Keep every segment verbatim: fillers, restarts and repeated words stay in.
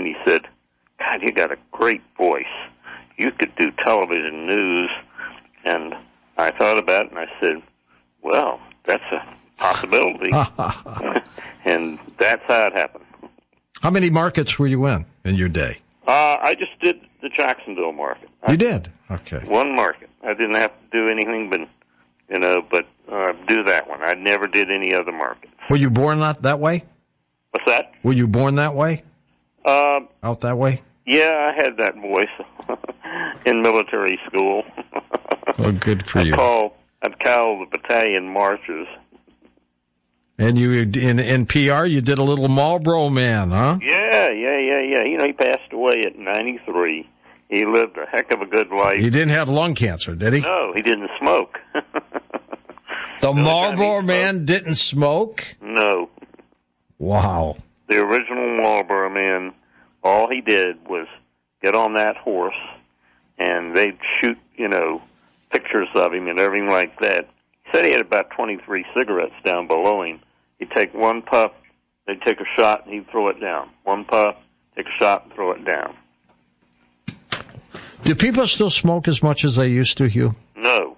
and he said, God, you got a great voice. You could do television news. And I thought about it, and I said, well, that's a possibility. And that's how it happened. How many markets were you in in your day? Uh, I just did the Jacksonville market. You I, did? Okay. One market. I didn't have to do anything but, you know, but uh, do that one. I never did any other market. Were you born that, that way? What's that? Were you born that way? Uh, Out that way? Yeah, I had that voice in military school. Oh, good for I you. Call, I'd call the battalion marches. And you, in, in P R, you did a little Marlboro Man, huh? Yeah, yeah, yeah, yeah. You know, he passed away at ninety-three. He lived a heck of a good life. He didn't have lung cancer, did he? No, he didn't smoke. The Marlboro Man didn't smoke? No. Wow. The original Marlboro Man, all he did was get on that horse, and they'd shoot, you know, pictures of him and everything like that. He said he had about twenty-three cigarettes down below him. He'd take one puff, they'd take a shot, and he'd throw it down. One puff, take a shot, and throw it down. Do people still smoke as much as they used to, Hugh? No.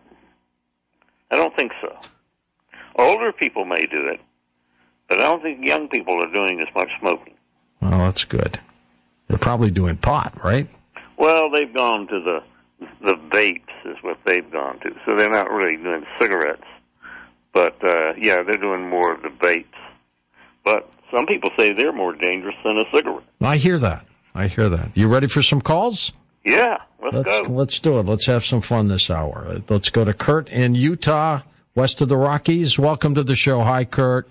I don't think so. Older people may do it, but I don't think young people are doing as much smoking. Well, that's good. They're probably doing pot, right? Well, they've gone to the the vapes is what they've gone to. So they're not really doing cigarettes. But, uh, yeah, they're doing more of the vapes. But some people say they're more dangerous than a cigarette. I hear that. I hear that. You ready for some calls? Yeah, let's, let's go. Let's do it. Let's have some fun this hour. Let's go to Kurt in Utah, west of the Rockies. Welcome to the show. Hi, Kurt.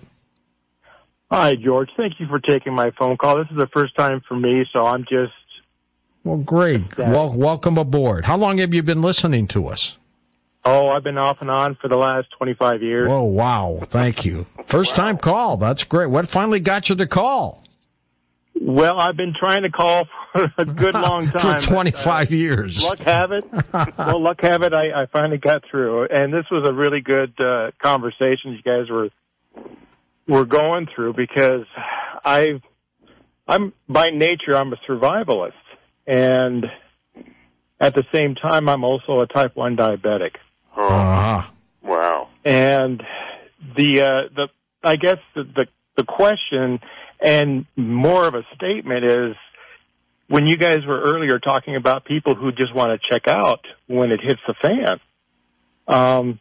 Hi, George. Thank you for taking my phone call. This is the first time for me, so I'm just... Well, great. Well, welcome aboard. How long have you been listening to us? Oh, I've been off and on for the last twenty-five years. Oh, wow. Thank you. First time call. That's great. What finally got you to call? Well, I've been trying to call for a good long time. For twenty-five but, uh, years. Luck have it. Well, luck have it, I, I finally got through. And this was a really good uh, conversation you guys were were going through, because I've, I'm, by nature, I'm a survivalist. And at the same time, I'm also a type one diabetic. Oh, uh-huh. Wow. And the, uh, the, I guess the, the, the question and more of a statement is, when you guys were earlier talking about people who just want to check out when it hits the fan, um,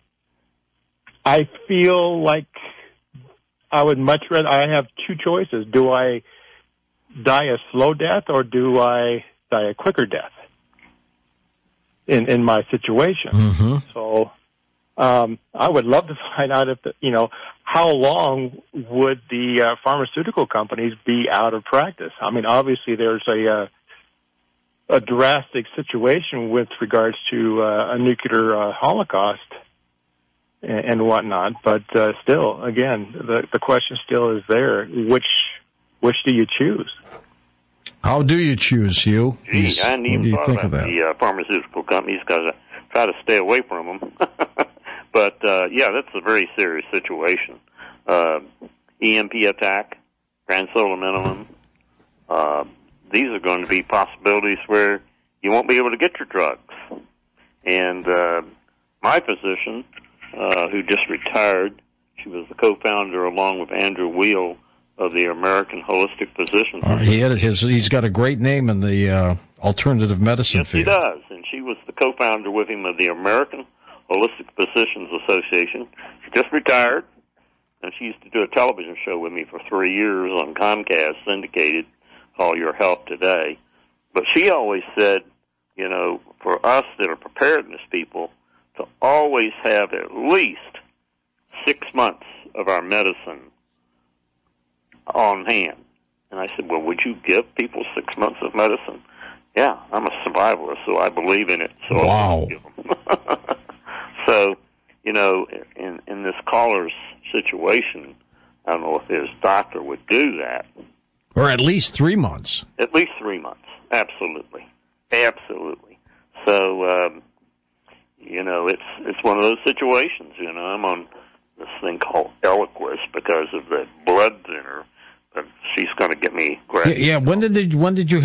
I feel like I would much rather, I have two choices. Do I die a slow death, or do I die a quicker death in, in my situation? Mm-hmm. So, um, I would love to find out if, the, you know, how long would the uh, pharmaceutical companies be out of practice? I mean, obviously there's a, uh, a drastic situation with regards to uh, a nuclear uh, holocaust and, and whatnot, but uh, still, again, the, the question still is there. Which which do you choose? How do you choose, Hugh? Gee, I hadn't even what do you thought think about of that? the uh, pharmaceutical companies, because I try to stay away from them. But, uh, yeah, that's a very serious situation. Uh, E M P attack, Grand Solar Minimum, uh, these are going to be possibilities where you won't be able to get your drugs. And uh, my physician, uh, who just retired, she was the co-founder, along with Andrew Weil, of the American Holistic Physicians. Uh, he had his, he's got a great name in the uh, alternative medicine yes, field. Yes, he does. And she was the co-founder with him of the American Holistic Physicians Association. She just retired, and she used to do a television show with me for three years on Comcast, syndicated, called Your Health Today. But she always said, you know, for us that are preparedness people, to always have at least six months of our medicine on hand. And I said, well, would you give people six months of medicine? Yeah, I'm a survivalist, so I believe in it. So wow. I'll give them. So, you know, in, in this caller's situation, I don't know if his doctor would do that. Or at least three months. At least three months. Absolutely. Absolutely. So, um, you know, it's it's one of those situations, you know. I'm on this thing called Eliquis because of the blood thinner, but she's going to get me. Yeah, yeah. When did they, when did you